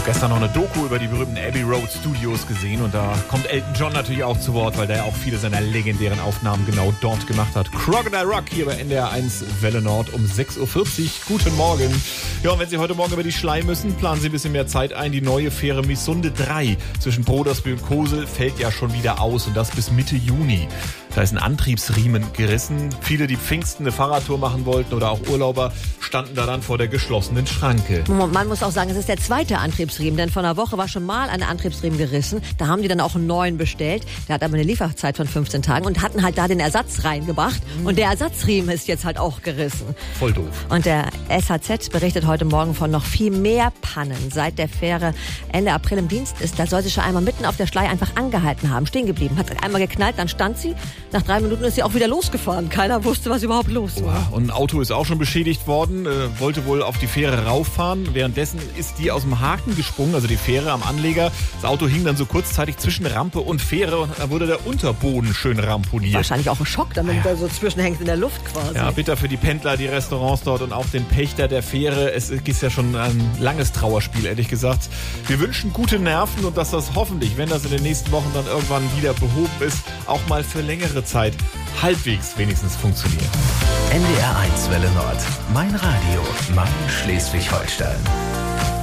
Gestern noch eine Doku über die berühmten Abbey Road Studios gesehen und da kommt Elton John natürlich auch zu Wort, weil der ja auch viele seiner legendären Aufnahmen genau dort gemacht hat. Crocodile Rock hier bei NDR 1 Welle Nord um 6.40 Uhr. Guten Morgen. Ja, und wenn Sie heute Morgen über die Schlei müssen, planen Sie ein bisschen mehr Zeit ein. Die neue Fähre Missunde 3 zwischen Brodersby und Kosel fällt ja schon wieder aus und das bis Mitte Juni. Da ist ein Antriebsriemen gerissen. Viele, die Pfingsten eine Fahrradtour machen wollten oder auch Urlauber, standen da dann vor der geschlossenen Schranke. Man muss auch sagen, es ist der zweite Antriebsriemen, denn vor einer Woche war schon mal ein Antriebsriemen gerissen. Da haben die dann auch einen neuen bestellt. Der hat aber eine Lieferzeit von 15 Tagen und hatten halt da den Ersatz reingebracht. Und der Ersatzriemen ist jetzt halt auch gerissen. Voll doof. Und der SHZ berichtet heute Morgen von noch viel mehr Pannen. Seit der Fähre Ende April im Dienst ist, da soll sie schon einmal mitten auf der Schlei einfach angehalten haben, stehen geblieben. Hat einmal geknallt, dann stand sie. Nach 3 Minuten ist sie auch wieder losgefahren. Keiner wusste, was überhaupt los war. Und ein Auto ist auch schon beschädigt worden, wollte wohl auf die Fähre rauffahren. Währenddessen ist die aus dem Haken gesprungen, also die Fähre am Anleger. Das Auto hing dann so kurzzeitig zwischen Rampe und Fähre und da wurde der Unterboden schön ramponiert. Wahrscheinlich auch ein Schock, damit er so zwischenhängt in der Luft quasi. Ja, bitter für die Pendler, die Restaurants dort und auch den Pächter der Fähre. Es ist ja schon ein langes Trauerspiel, ehrlich gesagt. Wir wünschen gute Nerven und dass das hoffentlich, wenn das in den nächsten Wochen dann irgendwann wieder behoben ist, auch mal für längere Zeit halbwegs wenigstens funktioniert. NDR 1 Welle Nord. Mein Radio. Mein Schleswig-Holstein.